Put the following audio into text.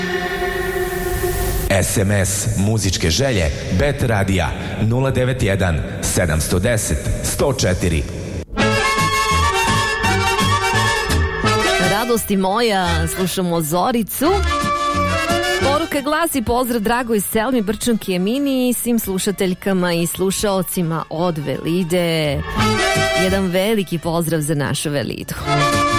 SMS muzičke želje Bet Radija 091 710 104. Radosti moja, slušamo Zoricu. Poruka glasi: pozdrav dragoj Selmi, Brčanki, Emini i svim slušateljkama i slušaocima od Velide. Jedan veliki pozdrav za našu Velidu.